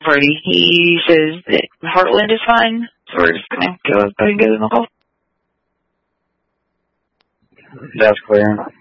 party. He says that Heartland is fine, so we're just gonna go ahead and give him a call. That's clear.